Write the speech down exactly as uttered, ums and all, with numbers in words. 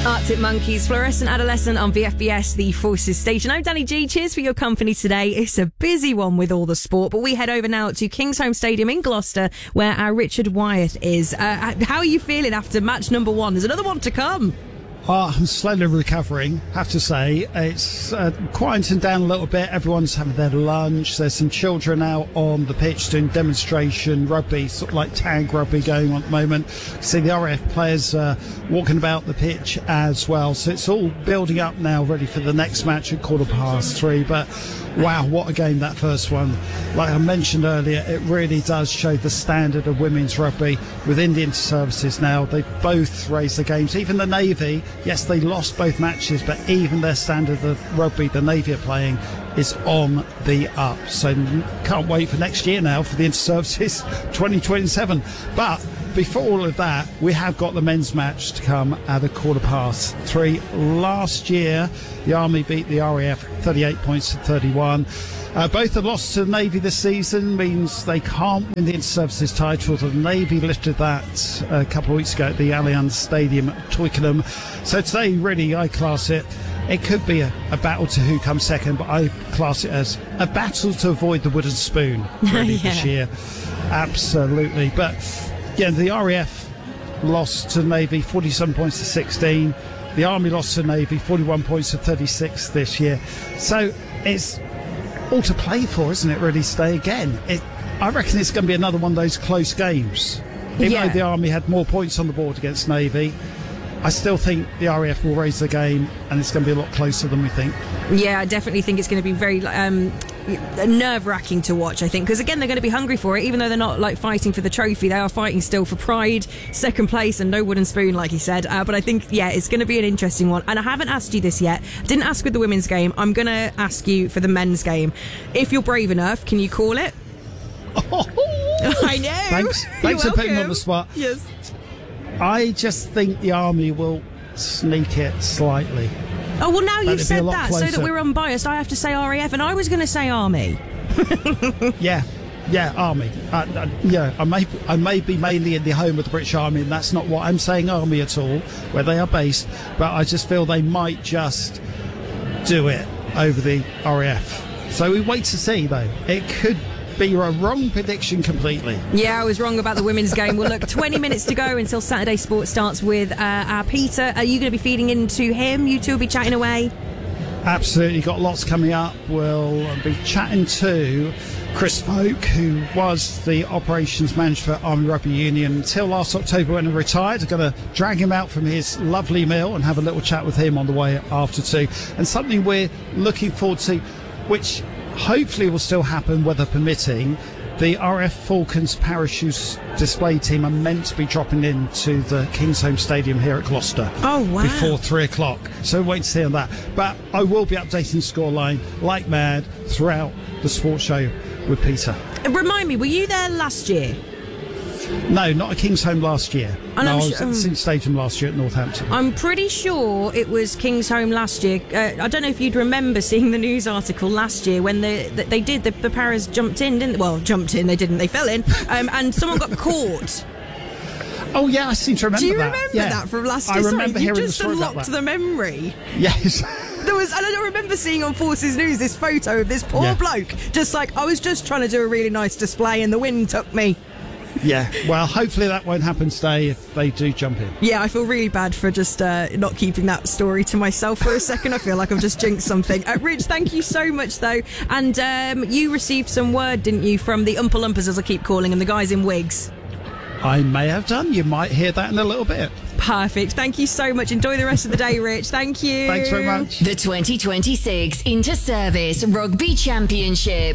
Arctic Monkeys, Fluorescent Adolescent on V F B S, the Forces station. I'm Danny G. Cheers for your company today. It's a busy one with all the sport, but we head over now to Kingsholm Stadium in Gloucester, where our Richard Wyeth is. Uh, how are you feeling after match number one? There's another one to come. Oh, I'm slowly recovering, have to say. It's uh, quieting down a little bit. Everyone's having their lunch. There's some children out on the pitch doing demonstration rugby, sort of like tag rugby going on at the moment. You see the R A F players uh, walking about the pitch as well. So it's all building up now, ready for the next match at quarter past three. But wow, what a game that first one. Like I mentioned earlier, it really does show the standard of women's rugby with Indian Services now. They both raised the games. Even the Navy, yes, they lost both matches, but even their standard of rugby the Navy are playing is on the up. So can't wait for next year now for the Inter-Services twenty twenty-seven. But before all of that, we have got the men's match to come at a quarter past three. Last year, the Army beat the R A F thirty-eight points to thirty-one. Uh, both have lost to the Navy this season, means they can't win the Inter-Services title. The Navy lifted that a couple of weeks ago at the Allianz Stadium at Twickenham. So today, really, I class it, it could be a, a battle to who comes second, but I class it as a battle to avoid the wooden spoon, really, yeah. this year. Absolutely. But, yeah, the R A F lost to the Navy forty-seven points to sixteen. The Army lost to the Navy forty-one points to thirty-six this year. So it's all to play for, isn't it, really, stay again? It, I reckon it's going to be another one of those close games. Even yeah. though the Army had more points on the board against Navy, I still think the R A F will raise the game and it's going to be a lot closer than we think. Yeah, I definitely think it's going to be very um, nerve-wracking to watch, I think, because again, they're going to be hungry for it. Even though they're not like fighting for the trophy, they are fighting still for pride, second place, and no wooden spoon, like he said. Uh, but I think, yeah, it's going to be an interesting one. And I haven't asked you this yet. I didn't ask with the women's game. I'm going to ask you for the men's game. If you're brave enough, can you call it? I know. Thanks. Thanks for putting me on the spot. Yes. I just think the Army will sneak it slightly. Oh, well, now you've That'd be a said lot that, so closer. that we're unbiased, I have to say R A F, and I was going to say Army. Yeah, yeah, Army. Uh, uh, yeah, I may, I may be mainly in the home of the British Army, and that's not what I'm saying Army at all, where they are based, but I just feel they might just do it over the R A F. So we wait to see, though. It could be a wrong prediction completely. Yeah, I was wrong about the women's game. Well, look, twenty minutes to go until Saturday Sport starts with uh, our Peter. Are you going to be feeding into him? You two will be chatting away? Absolutely, got lots coming up. We'll be chatting to Chris Folk, who was the operations manager for Army Rugby Union until last October when he retired. I'm going to drag him out from his lovely meal and have a little chat with him on the way after two. And something we're looking forward to, which hopefully will still happen, weather permitting. The R F Falcons parachute display team are meant to be dropping into the Kingsholm Stadium here at Gloucester. Oh, wow. Before three o'clock. So wait to see on that. But I will be updating the scoreline like mad throughout the sports show with Peter. Remind me, were you there last year? No, not at Kingsholm last year. And no, I'm I was sh- at the St Stadium last year at Northampton. I'm pretty sure it was Kingsholm last year. Uh, I don't know if you'd remember seeing the news article last year when the, the, they did, the, the Paras jumped in, didn't they? Well, jumped in, they didn't, they fell in, um, and someone got caught. Oh, yeah, I seem to remember that. Do you remember yeah. that from last year? I remember Sorry, hearing you the just story about unlocked that. the memory. Yes. There was, and I don't remember seeing on Forces News this photo of this poor Yeah. bloke, just like, I was just trying to do a really nice display and the wind took me. Yeah, well, hopefully that won't happen today if they do jump in. Yeah, I feel really bad for just uh, not keeping that story to myself for a second. I feel like I've just jinxed something. Uh, Rich, thank you so much, though. And um, you received some word, didn't you, from the Oompa Loompas, as I keep calling them, the guys in wigs? I may have done. You might hear that in a little bit. Perfect. Thank you so much. Enjoy the rest of the day, Rich. Thank you. Thanks very much. The twenty twenty-six Inter-Service Rugby Championship.